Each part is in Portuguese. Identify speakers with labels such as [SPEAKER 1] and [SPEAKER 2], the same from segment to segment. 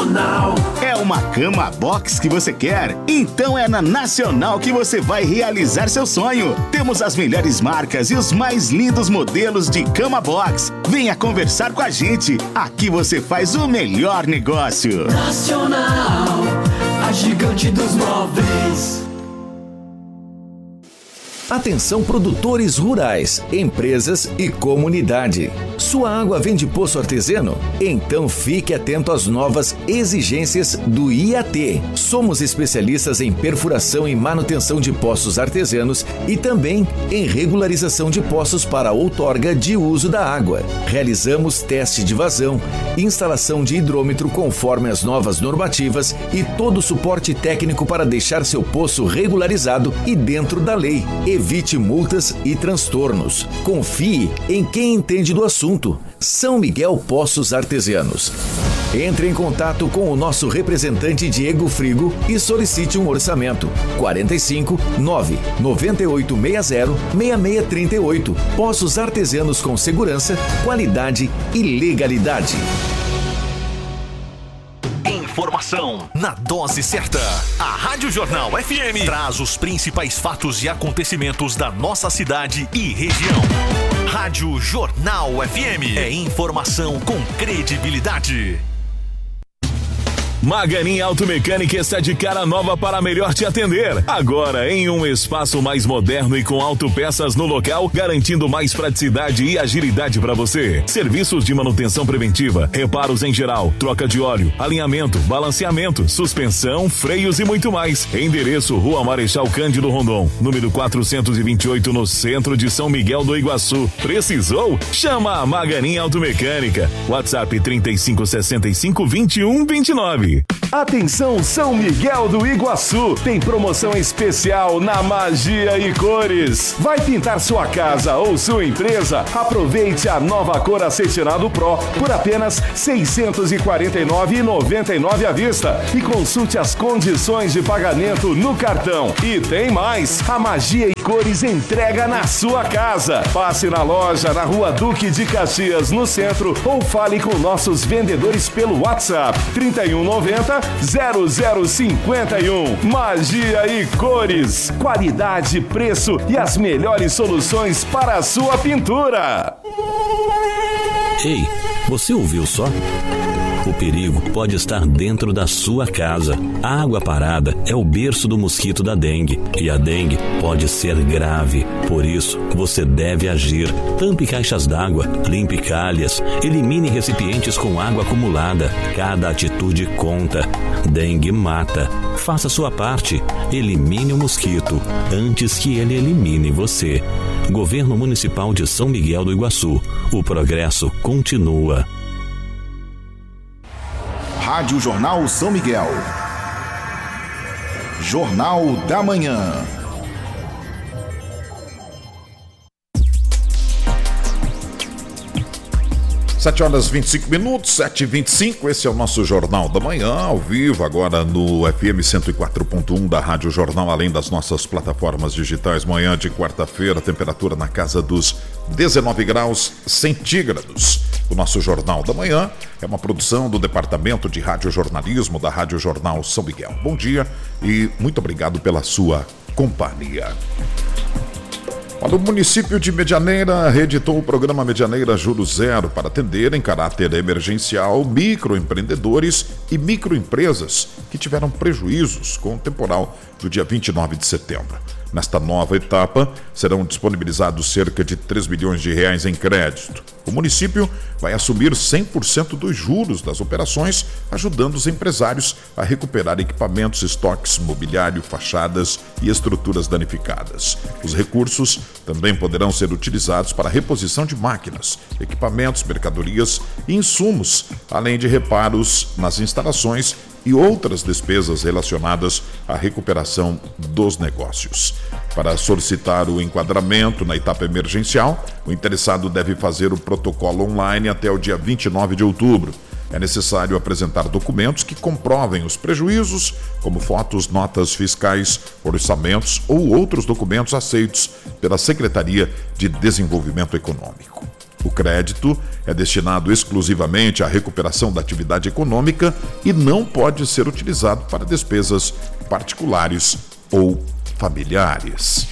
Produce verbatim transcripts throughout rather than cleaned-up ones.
[SPEAKER 1] Nacional.
[SPEAKER 2] É uma cama box que você quer? Então é na Nacional que você vai realizar seu sonho. Temos as melhores marcas e os mais lindos modelos de cama box. Venha conversar com a gente. Aqui você faz o melhor negócio.
[SPEAKER 1] Nacional, a gigante dos móveis.
[SPEAKER 3] Atenção produtores rurais, empresas e comunidade. Sua água vem de poço artesiano? Então fique atento às novas exigências do I A T. Somos especialistas em perfuração e manutenção de poços artesianos e também em regularização de poços para outorga de uso da água. Realizamos teste de vazão, instalação de hidrômetro conforme as novas normativas e todo o suporte técnico para deixar seu poço regularizado e dentro da lei. Evite multas e transtornos. Confie em quem entende do assunto. São Miguel Poços Artesianos. Entre em contato com o nosso representante Diego Frigo e solicite um orçamento. quarenta e cinco, nove, noventa e oito sessenta, sessenta seis trinta e oito. Poços Artesianos com segurança, qualidade e legalidade.
[SPEAKER 4] Informação na dose certa. A Rádio Jornal F M traz os principais fatos e acontecimentos da nossa cidade e região. Rádio Jornal F M é informação com credibilidade.
[SPEAKER 5] Maganin Automecânica está de cara nova para melhor te atender. Agora em um espaço mais moderno e com autopeças no local, garantindo mais praticidade e agilidade para você. Serviços de manutenção preventiva, reparos em geral, troca de óleo, alinhamento, balanceamento, suspensão, freios e muito mais. Endereço: Rua Marechal Cândido Rondon, número quatrocentos e vinte e oito, no centro de São Miguel do Iguaçu. Precisou? Chama a Maganin Automecânica. WhatsApp trinta e cinco, sessenta e cinco, vinte e um, vinte e nove.
[SPEAKER 6] Atenção São Miguel do Iguaçu, tem promoção especial na Magia e Cores. Vai pintar sua casa ou sua empresa? Aproveite a nova cor acetinado Pro por apenas seiscentos e quarenta e nove reais e noventa e nove centavos à vista e consulte as condições de pagamento no cartão. E tem mais, a Magia e Cores entrega na sua casa. Passe na loja na Rua Duque de Caxias, no centro, ou fale com nossos vendedores pelo WhatsApp trinta e um, noventa, zero zero cinquenta e um. Magia e Cores, qualidade, preço e as melhores soluções para a sua pintura.
[SPEAKER 7] Ei, você ouviu só? O perigo pode estar dentro da sua casa. A água parada é o berço do mosquito da dengue e a dengue pode ser grave. Por isso, você deve agir. Tampe caixas d'água, limpe calhas, elimine recipientes com água acumulada. Cada atitude conta. Dengue mata. Faça sua parte. Elimine o mosquito antes que ele elimine você. Governo Municipal de São Miguel do Iguaçu. O progresso continua.
[SPEAKER 8] Rádio Jornal São Miguel. Jornal da Manhã.
[SPEAKER 9] sete horas e vinte e cinco minutos, sete e vinte e cinco, esse é o nosso Jornal da Manhã, ao vivo, agora no F M cento e quatro ponto um da Rádio Jornal, além das nossas plataformas digitais. Manhã de quarta-feira, temperatura na casa dos dezenove graus centígrados. O nosso Jornal da Manhã é uma produção do Departamento de Radiojornalismo da Rádio Jornal São Miguel. Bom dia e muito obrigado pela sua companhia. O município de Medianeira reeditou o programa Medianeira Juros Zero para atender em caráter emergencial microempreendedores e microempresas que tiveram prejuízos com o temporal do dia vinte e nove de setembro. Nesta nova etapa, serão disponibilizados cerca de três milhões de reais em crédito. O município vai assumir cem por cento dos juros das operações, ajudando os empresários a recuperar equipamentos, estoques, mobiliário, fachadas e estruturas danificadas. Os recursos também poderão ser utilizados para a reposição de máquinas, equipamentos, mercadorias e insumos, além de reparos nas instalações e outras despesas relacionadas à recuperação dos negócios. Para solicitar o enquadramento na etapa emergencial, o interessado deve fazer o protocolo online até o dia vinte e nove de outubro. É necessário apresentar documentos que comprovem os prejuízos, como fotos, notas fiscais, orçamentos ou outros documentos aceitos pela Secretaria de Desenvolvimento Econômico. O crédito é destinado exclusivamente à recuperação da atividade econômica e não pode ser utilizado para despesas particulares ou familiares.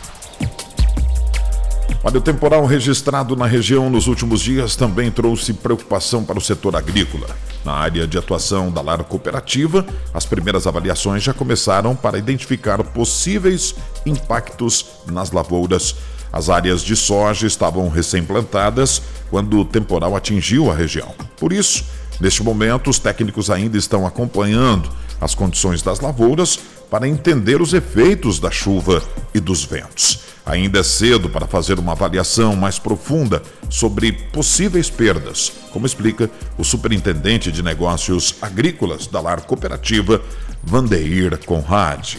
[SPEAKER 9] Olha, o temporal registrado na região nos últimos dias também trouxe preocupação para o setor agrícola. Na área de atuação da Lar Cooperativa, as primeiras avaliações já começaram para identificar possíveis impactos nas lavouras. As áreas de soja estavam recém-plantadas quando o temporal atingiu a região. Por isso, neste momento, os técnicos ainda estão acompanhando as condições das lavouras para entender os efeitos da chuva e dos ventos. Ainda é cedo para fazer uma avaliação mais profunda sobre possíveis perdas, como explica o superintendente de negócios agrícolas da Lar Cooperativa, Vandeir Conrad.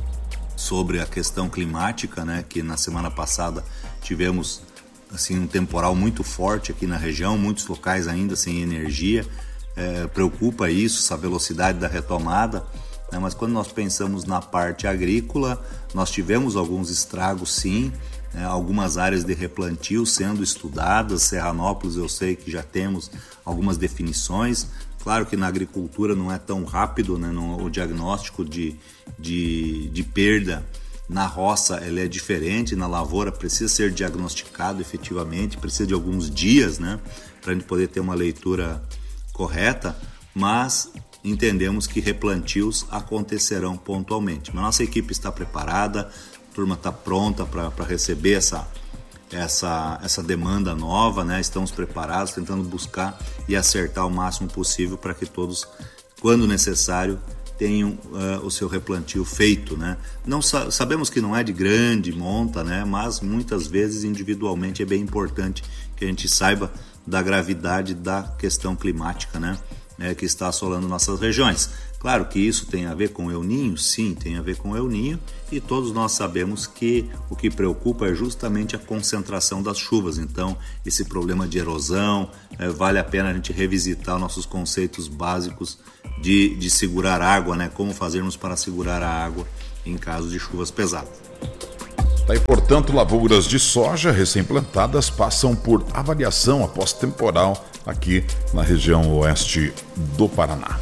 [SPEAKER 10] Sobre a questão climática, né, que na semana passada tivemos assim, um temporal muito forte aqui na região, muitos locais ainda sem energia, é, preocupa isso, essa velocidade da retomada, né, mas quando nós pensamos na parte agrícola, nós tivemos alguns estragos sim, né, algumas áreas de replantio sendo estudadas, Serranópolis eu sei que já temos algumas definições. Claro que na agricultura não é tão rápido, né? no, o diagnóstico de, de, de perda na roça ele é diferente, na lavoura precisa ser diagnosticado efetivamente, precisa de alguns dias, né? Para a gente poder ter uma leitura correta, mas entendemos que replantios acontecerão pontualmente. Mas nossa equipe está preparada, a turma está pronta para receber essa... Essa, essa demanda nova, né? Estamos preparados, tentando buscar e acertar o máximo possível para que todos, quando necessário, tenham uh, o seu replantio feito, né? Não sa- sabemos que não é de grande monta, né? Mas muitas vezes individualmente é bem importante que a gente saiba da gravidade da questão climática, né? É, que está assolando nossas regiões. Claro que isso tem a ver com o El Niño, sim, tem a ver com o El Niño, e todos nós sabemos que o que preocupa é justamente a concentração das chuvas. Então, esse problema de erosão, é, vale a pena a gente revisitar nossos conceitos básicos de, de segurar água, né? Como fazermos para segurar a água em caso de chuvas pesadas.
[SPEAKER 9] Daí, portanto, lavouras de soja recém-plantadas passam por avaliação após temporal aqui na região oeste do Paraná.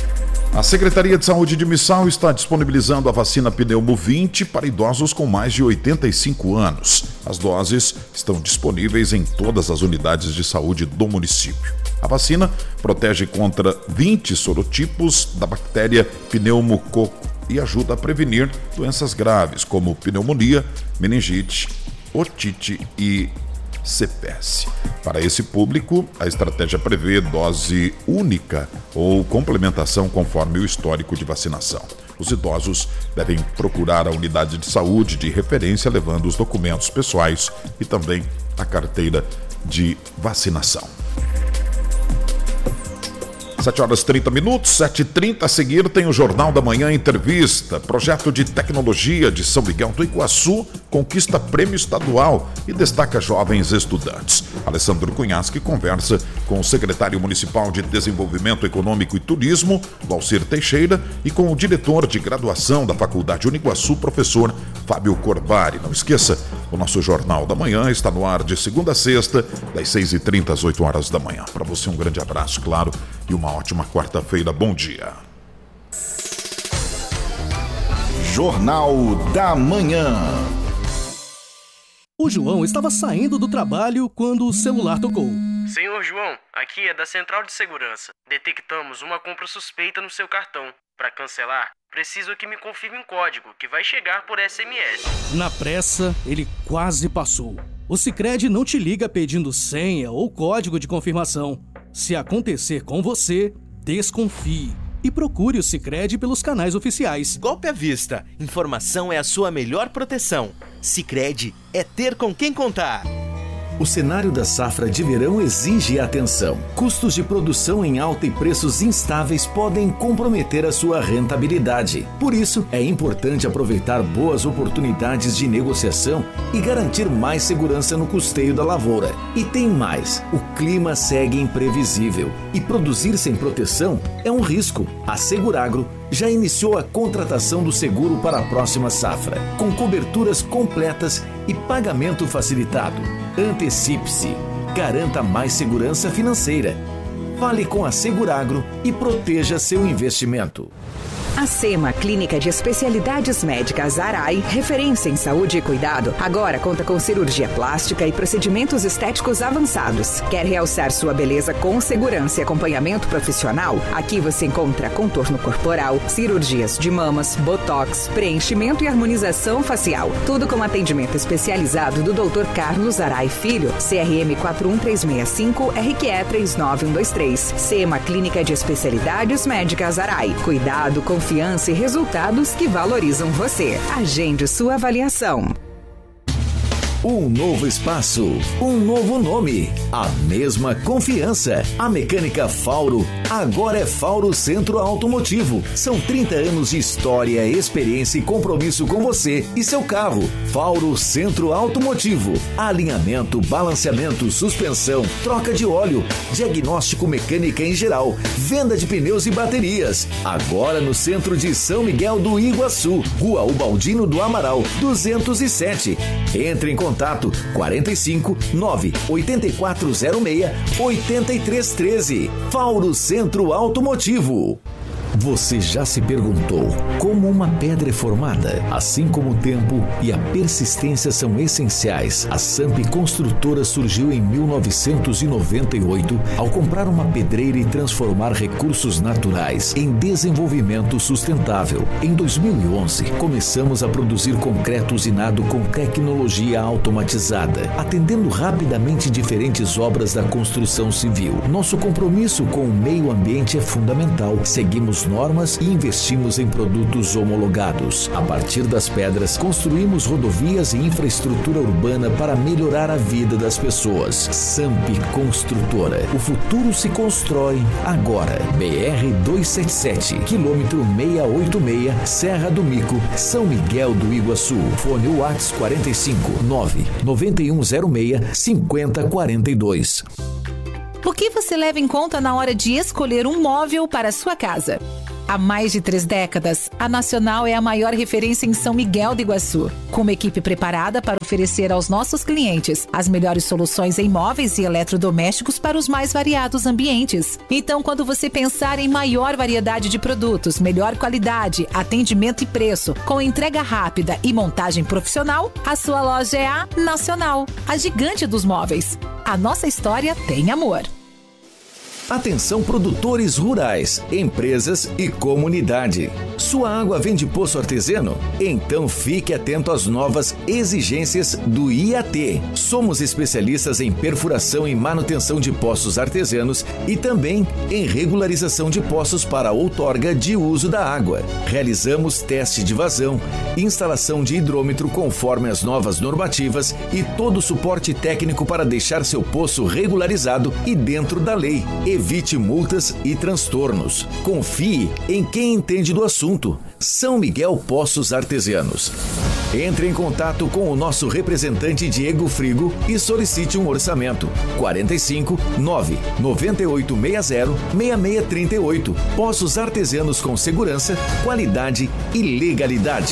[SPEAKER 9] A Secretaria de Saúde de Missal está disponibilizando a vacina Pneumo vinte para idosos com mais de oitenta e cinco anos. As doses estão disponíveis em todas as unidades de saúde do município. A vacina protege contra vinte sorotipos da bactéria pneumococo e ajuda a prevenir doenças graves como pneumonia, meningite, otite e C P S. Para esse público, a estratégia prevê dose única ou complementação conforme o histórico de vacinação. Os idosos devem procurar a unidade de saúde de referência levando os documentos pessoais e também a carteira de vacinação. sete horas e trinta minutos, sete e trinta, a seguir tem o Jornal da Manhã Entrevista. Projeto de tecnologia de São Miguel do Iguaçu conquista prêmio estadual e destaca jovens estudantes. Alessandro Cunhasque conversa com o secretário municipal de Desenvolvimento Econômico e Turismo, Valcir Teixeira, e com o diretor de graduação da Faculdade Uniguaçu, professor Fábio Corbari. Não esqueça, o nosso Jornal da Manhã está no ar de segunda a sexta, das seis e trinta às oito horas da manhã. Para você um grande abraço, claro, e uma ótima quarta-feira. Bom dia.
[SPEAKER 8] Jornal da Manhã.
[SPEAKER 11] O João estava saindo do trabalho quando o celular tocou.
[SPEAKER 12] Senhor João, aqui é da Central de Segurança. Detectamos uma compra suspeita no seu cartão. Para cancelar, preciso que me confirme um código que vai chegar por S M S.
[SPEAKER 11] Na pressa, ele quase passou. O Sicredi não te liga pedindo senha ou código de confirmação. Se acontecer com você, desconfie e procure o Sicredi pelos canais oficiais.
[SPEAKER 13] Golpe à vista. Informação é a sua melhor proteção. Sicredi é ter com quem contar.
[SPEAKER 3] O cenário da safra de verão exige atenção. Custos de produção em alta e preços instáveis podem comprometer a sua rentabilidade. Por isso, é importante aproveitar boas oportunidades de negociação e garantir mais segurança no custeio da lavoura. E tem mais, o clima segue imprevisível e produzir sem proteção é um risco. A Seguragro já iniciou a contratação do seguro para a próxima safra, com coberturas completas e pagamento facilitado. Antecipe-se. Garanta mais segurança financeira. Fale com a Seguragro e proteja seu investimento.
[SPEAKER 14] A SEMA, Clínica de Especialidades Médicas Arai, referência em saúde e cuidado, agora conta com cirurgia plástica e procedimentos estéticos avançados. Quer realçar sua beleza com segurança e acompanhamento profissional? Aqui você encontra contorno corporal, cirurgias de mamas, botox, preenchimento e harmonização facial. Tudo com atendimento especializado do doutor Carlos Arai Filho, C R M quatro um três seis cinco, R Q E três nove um dois três. SEMA, Clínica de Especialidades Médicas Arai. Cuidado, confiança e resultados que valorizam você. Agende sua avaliação.
[SPEAKER 3] Um novo espaço, um novo nome, a mesma confiança. A Mecânica Fauro agora é Fauro Centro Automotivo. São trinta anos de história, experiência e compromisso com você e seu carro. Fauro Centro Automotivo. Alinhamento, balanceamento, suspensão, troca de óleo, diagnóstico mecânica em geral, venda de pneus e baterias. Agora no centro de São Miguel do Iguaçu, Rua Ubaldino do Amaral, duzentos e sete. Entre em contato quarenta e cinco, nove, oito quatro zero seis, oito três um três. Fauro Centro Automotivo. Você já se perguntou como uma pedra é formada? Assim como o tempo e a persistência são essenciais, a Samp Construtora surgiu em mil novecentos e noventa e oito ao comprar uma pedreira e transformar recursos naturais em desenvolvimento sustentável. Em dois mil e onze, começamos a produzir concreto usinado com tecnologia automatizada, atendendo rapidamente diferentes obras da construção civil. Nosso compromisso com o meio ambiente é fundamental. Seguimos normas e investimos em produtos homologados. A partir das pedras, construímos rodovias e infraestrutura urbana para melhorar a vida das pessoas. Samp Construtora. O futuro se constrói agora. B R duzentos e setenta e sete, quilômetro seiscentos e oitenta e seis, Serra do Mico, São Miguel do Iguaçu. Fone WhatsApp quarenta e cinco, nove, nove um zero seis, cinco zero quatro dois.
[SPEAKER 15] O que você leva em conta na hora de escolher um móvel para a sua casa? Há mais de três décadas, a Nacional é a maior referência em São Miguel do Iguaçu, com uma equipe preparada para oferecer aos nossos clientes as melhores soluções em móveis e eletrodomésticos para os mais variados ambientes. Então, quando você pensar em maior variedade de produtos, melhor qualidade, atendimento e preço, com entrega rápida e montagem profissional, a sua loja é a Nacional, a gigante dos móveis. A nossa história tem amor.
[SPEAKER 3] Atenção produtores rurais, empresas e comunidade. Sua água vem de poço artesiano? Então fique atento às novas exigências do I A T. Somos especialistas em perfuração e manutenção de poços artesianos e também em regularização de poços para outorga de uso da água. Realizamos teste de vazão, instalação de hidrômetro conforme as novas normativas e todo o suporte técnico para deixar seu poço regularizado e dentro da lei. Evite multas e transtornos. Confie em quem entende do assunto. São Miguel Poços Artesianos. Entre em contato com o nosso representante Diego Frigo e solicite um orçamento. quarenta e cinco, nove, nove oito seis zero, seis seis três oito. Poços Artesianos com segurança, qualidade e legalidade.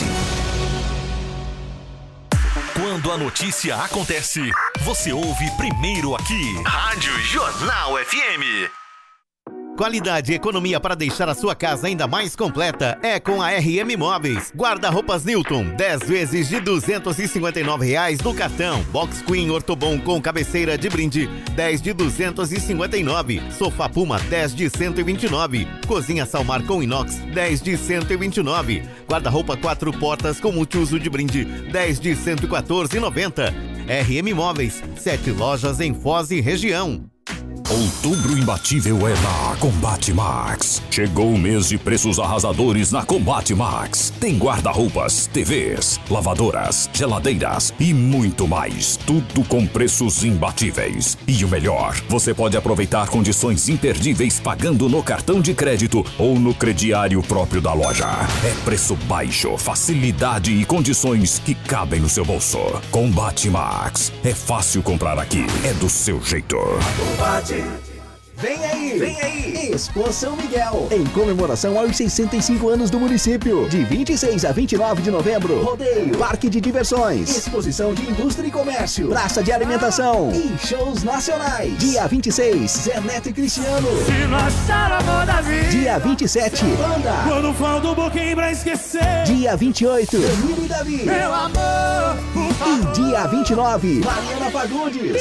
[SPEAKER 4] Quando a notícia acontece, você ouve primeiro aqui. Rádio Jornal F M.
[SPEAKER 16] Qualidade e economia para deixar a sua casa ainda mais completa é com a R M Móveis. Guarda-roupas Newton, dez vezes de duzentos e cinquenta e nove reais no cartão. Box Queen Ortobon com cabeceira de brinde, dez de duzentos e cinquenta e nove. Sofá Puma, dez de cento e vinte e nove. Cozinha Salmar com inox, dez de cento e vinte e nove. Guarda-roupa quatro portas com multiuso de brinde, dez de cento e quatorze reais e noventa centavos. R M Móveis, sete lojas em Foz e região.
[SPEAKER 17] Outubro imbatível é na Combate Max. Chegou o mês de preços arrasadores na Combate Max. Tem guarda-roupas, T Vs, lavadoras, geladeiras e muito mais. Tudo com preços imbatíveis. E o melhor, você pode aproveitar condições imperdíveis pagando no cartão de crédito ou no crediário próprio da loja. É preço baixo, facilidade e condições que cabem no seu bolso. Combate Max. É fácil comprar aqui. É do seu jeito.
[SPEAKER 1] Combate.
[SPEAKER 18] Vem aí, vem aí, Expo São Miguel, em comemoração aos sessenta e cinco anos do município, de vinte e seis a vinte e nove de novembro, rodeio, parque de diversões, exposição de indústria e comércio, praça de alimentação e shows nacionais. Dia vinte e seis, Zé Neto e Cristiano.
[SPEAKER 1] Se não achar a amor da vida.
[SPEAKER 18] Dia vinte e sete, Banda.
[SPEAKER 1] Quando falta um pouquinho pra esquecer.
[SPEAKER 18] Dia vinte e oito, Danilo e Davi.
[SPEAKER 1] Meu amor, por favor.
[SPEAKER 18] E dia vinte e nove, Mariana Fagundes.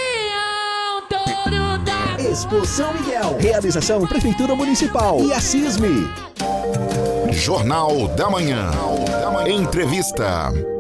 [SPEAKER 18] Expo São Miguel. Realização Prefeitura Municipal e a CISME.
[SPEAKER 8] Jornal da Manhã. Entrevista.